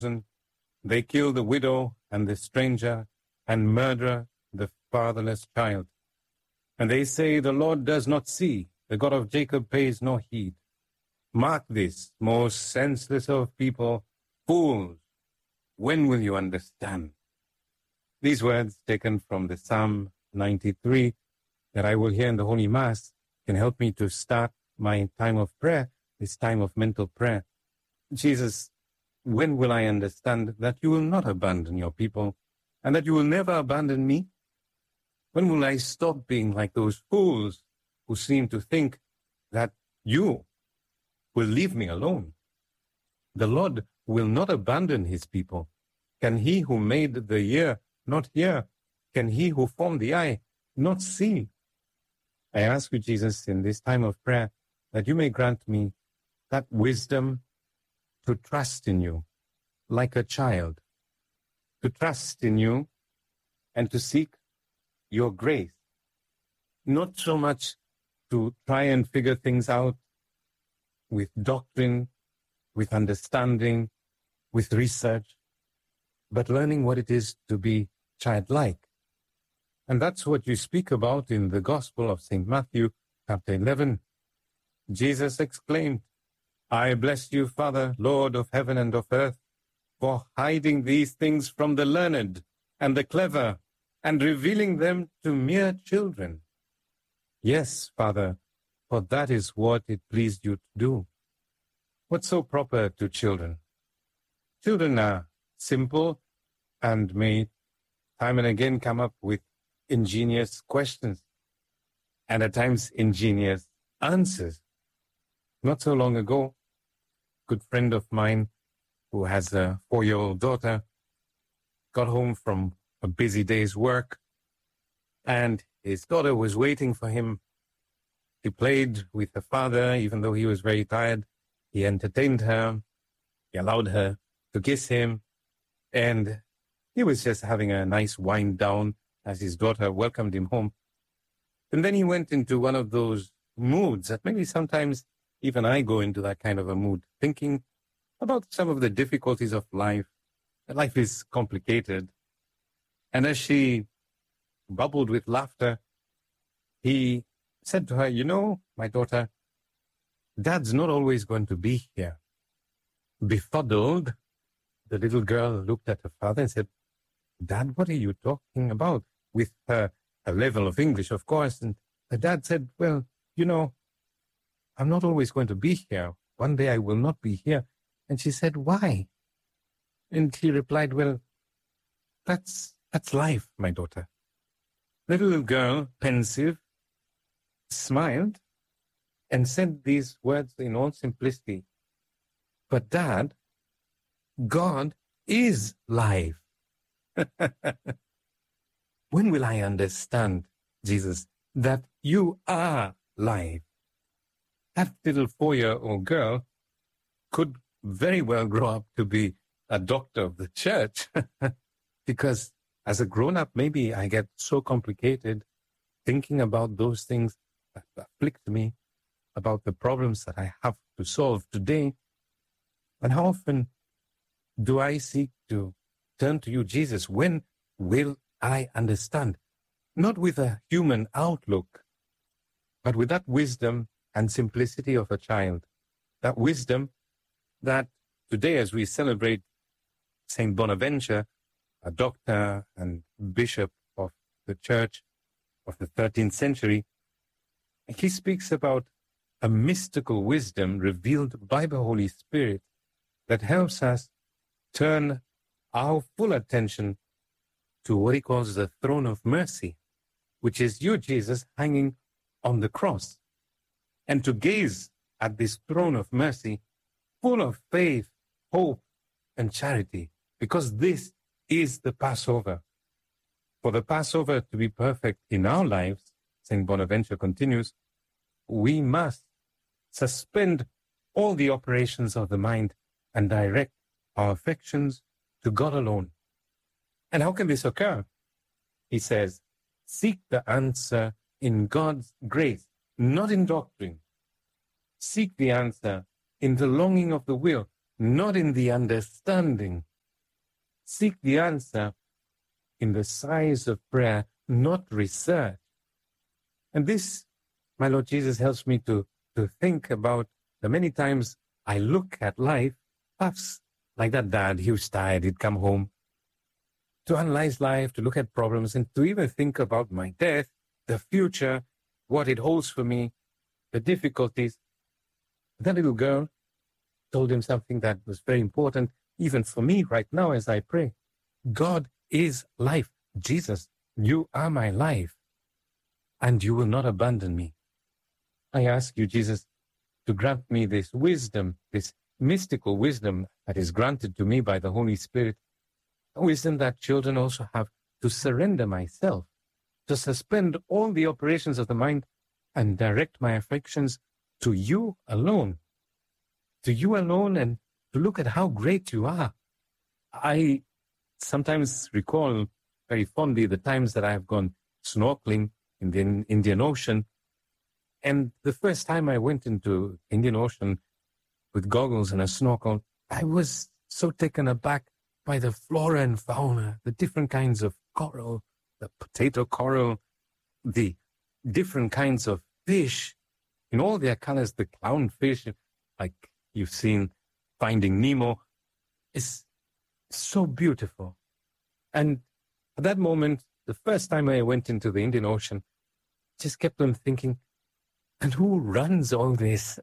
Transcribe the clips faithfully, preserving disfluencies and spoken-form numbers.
They kill the widow and the stranger and murder the fatherless child. And they say, the Lord does not see, the God of Jacob pays no heed. Mark this, most senseless of people, fools, when will you understand? These words taken from the Psalm ninety-three that I will hear in the Holy Mass can help me to start my time of prayer, this time of mental prayer. Jesus, when will I understand that you will not abandon your people and that you will never abandon me? When will I stop being like those fools who seem to think that you will leave me alone? The Lord will not abandon his people. Can he who made the ear not hear? Can he who formed the eye not see? I ask you, Jesus, in this time of prayer, that you may grant me that wisdom to trust in you like a child, to trust in you and to seek your grace, not so much to try and figure things out with doctrine, with understanding, with research, but learning what it is to be childlike. And that's what you speak about in the Gospel of Saint Matthew, chapter eleven. Jesus exclaimed, I bless you, Father, Lord of heaven and of earth, for hiding these things from the learned and the clever and revealing them to mere children. Yes, Father, for that is what it pleased you to do. What's so proper to children? Children are simple and may time and again come up with ingenious questions and at times ingenious answers. Not so long ago, a good friend of mine who has a four-year-old daughter got home from a busy day's work and his daughter was waiting for him. He played with her father even though he was very tired. He entertained her. He allowed her to kiss him. And he was just having a nice wind down as his daughter welcomed him home. And then he went into one of those moods that maybe sometimes even I go into that kind of a mood, thinking about some of the difficulties of life. Life is complicated. And as she bubbled with laughter, he said to her, you know, my daughter, Dad's not always going to be here. Befuddled, the little girl looked at her father and said, Dad, what are you talking about? With her, her level of English, of course. And her dad said, well, you know, I'm not always going to be here. One day I will not be here. And she said, why? And he replied, well, that's, that's life, my daughter. The little girl, pensive, smiled and said these words in all simplicity. But Dad, God is life. When will I understand, Jesus, that you are life? That little four-year-old girl could very well grow up to be a doctor of the church because as a grown-up, maybe I get so complicated thinking about those things that afflict me, about the problems that I have to solve today. And how often do I seek to turn to you, Jesus? When will I understand? Not with a human outlook, but with that wisdom and simplicity of a child. That wisdom that today, as we celebrate Saint Bonaventure, a doctor and bishop of the church of the thirteenth century, he speaks about a mystical wisdom revealed by the Holy Spirit that helps us turn our full attention to what he calls the throne of mercy, which is you, Jesus, hanging on the cross, and to gaze at this throne of mercy full of faith, hope, and charity, because this is the Passover. For the Passover to be perfect in our lives, Saint Bonaventure continues, we must suspend all the operations of the mind and direct our affections to God alone. And how can this occur? He says, seek the answer in God's grace, not in doctrine. Seek the answer in the longing of the will, not in the understanding seek the answer in the size of prayer, not research. And this, my Lord Jesus, helps me to, to think about the many times I look at life, perhaps like that dad, he was tired, he'd come home, to analyze life, to look at problems, and to even think about my death, the future, what it holds for me, the difficulties. That little girl told him something that was very important, even for me right now as I pray. God is life. Jesus, you are my life, and you will not abandon me. I ask you, Jesus, to grant me this wisdom, this mystical wisdom that is granted to me by the Holy Spirit, wisdom that children also have, to surrender myself, to suspend all the operations of the mind and direct my affections to you alone, to you alone, and to look at how great you are. I sometimes recall very fondly the times that I have gone snorkeling in the Indian Ocean. And the first time I went into Indian Ocean with goggles and a snorkel, I was so taken aback by the flora and fauna, the different kinds of coral, the potato coral, the different kinds of fish in all their colors, the clownfish, like you've seen Finding Nemo, is so beautiful. And at that moment, the first time I went into the Indian Ocean, just kept on thinking, and who runs all this?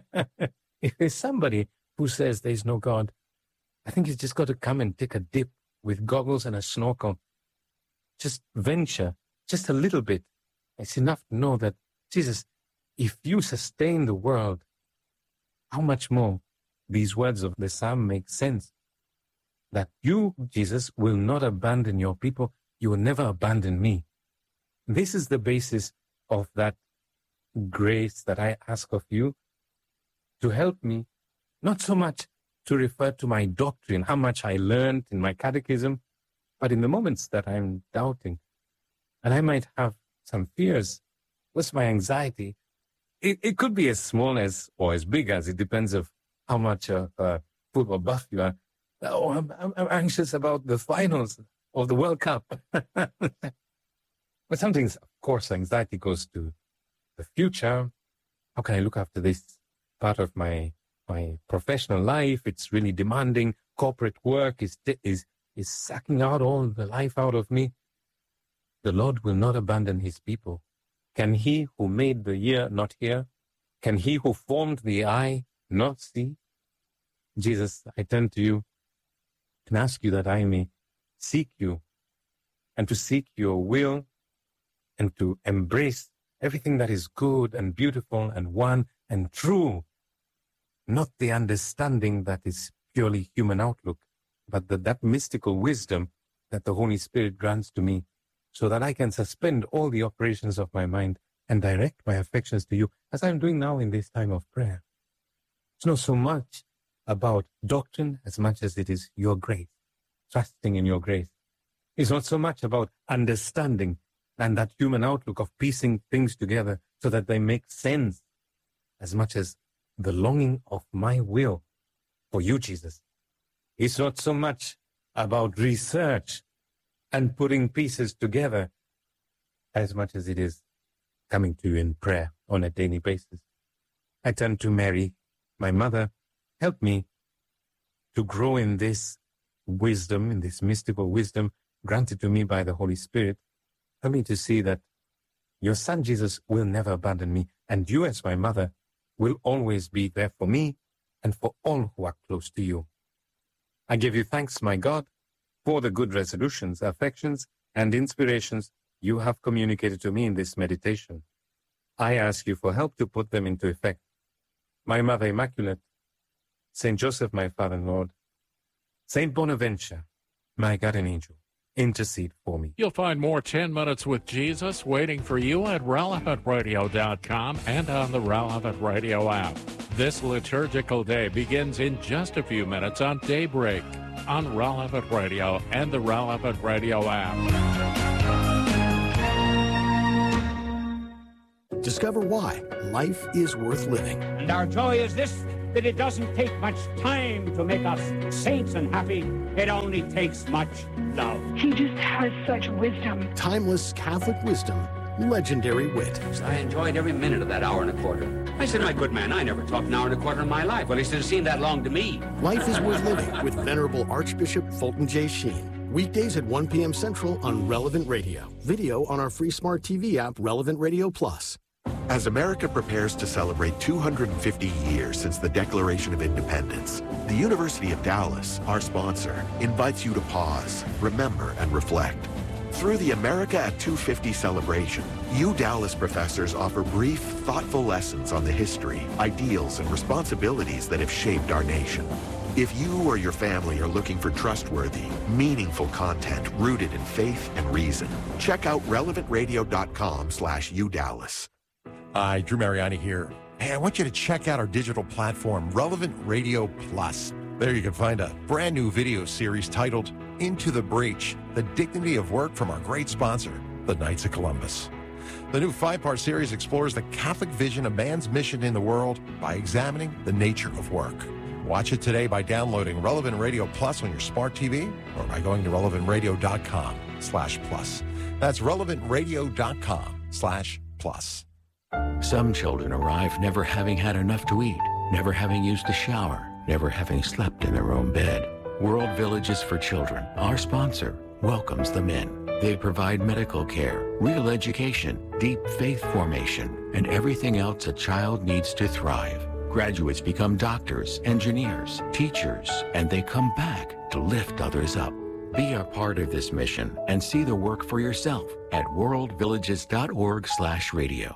If there's somebody who says there's no God, I think he's just got to come and take a dip with goggles and a snorkel. Just venture, just a little bit. It's enough to know that, Jesus, if you sustain the world, how much more these words of the psalm make sense? That you, Jesus, will not abandon your people. You will never abandon me. This is the basis of that grace that I ask of you, to help me, not so much to refer to my doctrine, how much I learned in my catechism, but in the moments that I'm doubting, and I might have some fears, what's my anxiety? It, it could be as small as, or as big as, it depends of how much of a football buff you are. Oh, I'm, I'm, I'm anxious about the finals of the World Cup. But sometimes, of course, anxiety goes to the future. How can I look after this part of my my professional life? It's really demanding. Corporate work is is is sucking out all the life out of me. The Lord will not abandon his people. Can he who made the ear not hear? Can he who formed the eye not see? Jesus, I turn to you and ask you that I may seek you, and to seek your will, and to embrace everything that is good and beautiful and one and true, not the understanding that is purely human outlook, but the, that mystical wisdom that the Holy Spirit grants to me, so that I can suspend all the operations of my mind and direct my affections to you, as I'm doing now in this time of prayer. It's not so much about doctrine as much as it is your grace, trusting in your grace. It's not so much about understanding and that human outlook of piecing things together so that they make sense, as much as the longing of my will for you, Jesus. It's not so much about research and putting pieces together as much as it is coming to you in prayer on a daily basis. I turn to Mary, my mother. Help me to grow in this wisdom, in this mystical wisdom granted to me by the Holy Spirit. Help me to see that your son Jesus will never abandon me, and you as my mother will always be there for me and for all who are close to you. I give you thanks, my God, for the good resolutions, affections, and inspirations you have communicated to me in this meditation. I ask you for help to put them into effect. My Mother Immaculate, Saint Joseph, my Father and Lord, Saint Bonaventure, my guardian angel, intercede for me. You'll find more ten minutes with Jesus waiting for you at relevant radio dot com and on the Relevant Radio app. This liturgical day begins in just a few minutes on Daybreak on Relevant Radio and the Relevant Radio app. Discover why life is worth living. And our joy is this, that it doesn't take much time to make us saints and happy. It only takes much love. He just has such wisdom. Timeless Catholic wisdom, legendary wit. I enjoyed every minute of that hour and a quarter. I said, my good man, I never talked an hour and a quarter in my life. Well, he said, it seemed that long to me. Life is worth living with Venerable Archbishop Fulton J. Sheen. Weekdays at one p.m. Central on Relevant Radio. Video on our free smart T V app, Relevant Radio Plus. As America prepares to celebrate two hundred fifty years since the Declaration of Independence, the University of Dallas, our sponsor, invites you to pause, remember, and reflect. Through the America at two fifty celebration, U Dallas professors offer brief, thoughtful lessons on the history, ideals, and responsibilities that have shaped our nation. If you or your family are looking for trustworthy, meaningful content rooted in faith and reason, check out relevant radio dot com slash U Dallas. Hi, Drew Mariani here. Hey, I want you to check out our digital platform, Relevant Radio Plus. There you can find a brand new video series titled Into the Breach, The Dignity of Work from our great sponsor, the Knights of Columbus. The new five-part series explores the Catholic vision of man's mission in the world by examining the nature of work. Watch it today by downloading Relevant Radio Plus on your smart T V or by going to relevant radio dot com slash plus. That's relevant radio dot com slash plus. Some children arrive never having had enough to eat, never having used a shower, never having slept in their own bed. World Villages for Children, our sponsor, welcomes them in. They provide medical care, real education, deep faith formation, and everything else a child needs to thrive. Graduates become doctors, engineers, teachers, and they come back to lift others up. Be a part of this mission and see the work for yourself at world villages dot org slash radio.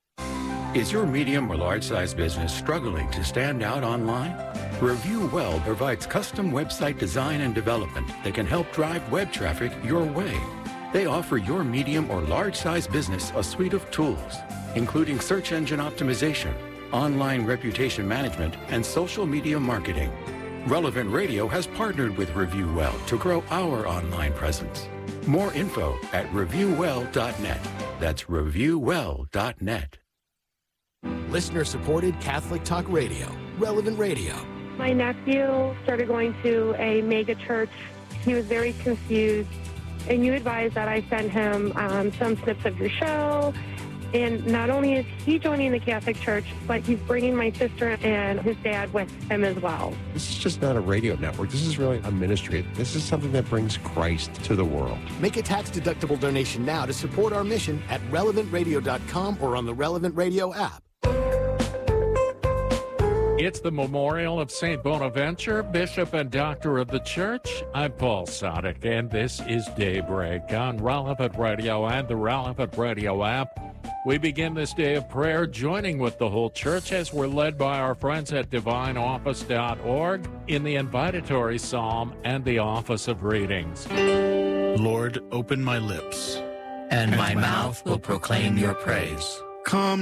Is your medium or large-size business struggling to stand out online? Review Well provides custom website design and development that can help drive web traffic your way. They offer your medium or large-size business a suite of tools, including search engine optimization, online reputation management, and social media marketing. Relevant Radio has partnered with Review Well to grow our online presence. More info at review well dot net. That's review well dot net. Listener-supported Catholic Talk Radio, Relevant Radio. My nephew started going to a mega church. He was very confused, and you advised that I send him um, some snips of your show. And not only is he joining the Catholic Church, but he's bringing my sister and his dad with him as well. This is just not a radio network. This is really a ministry. This is something that brings Christ to the world. Make a tax-deductible donation now to support our mission at relevant radio dot com or on the Relevant Radio app. It's the memorial of Saint Bonaventure, Bishop and Doctor of the Church. I'm Paul Sadek, and this is Daybreak on Relevant Radio and the Relevant Radio app. We begin this day of prayer joining with the whole church as we're led by our friends at divine office dot org in the invitatory psalm and the office of readings. Lord, open my lips, and my mouth will proclaim your praise. Come,